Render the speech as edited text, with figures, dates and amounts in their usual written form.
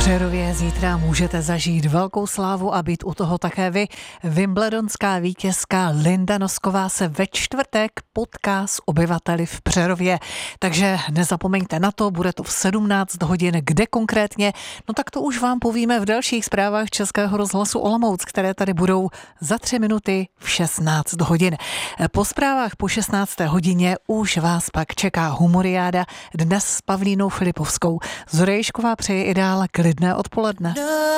Přerově zítra můžete zažít velkou slávu a být u toho také vy. Wimbledonská vítězka Linda Nosková se ve čtvrtek potká s obyvateli v Přerově. Takže nezapomeňte na to, bude to v 17 hodin. Kde konkrétně? No tak to už vám povíme v dalších zprávách Českého rozhlasu Olomouc, které tady budou za 3 minuty v 16 hodin. Po zprávách po 16. hodině už vás pak čeká humoriáda, dnes s Pavlínou Filipovskou. Zora Ježková přeje i dál klidné odpoledne.